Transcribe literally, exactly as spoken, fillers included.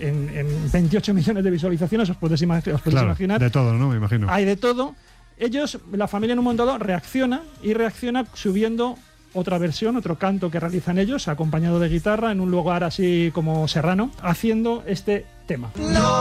en, en veintiocho millones de visualizaciones, os podéis, ima- os podéis Claro, imaginar. de todo, ¿no? Me imagino. Hay de todo. Ellos, la familia en un momento dado reacciona y reacciona subiendo otra versión, otro canto que realizan ellos, acompañado de guitarra, en un lugar así como serrano, haciendo este tema. No.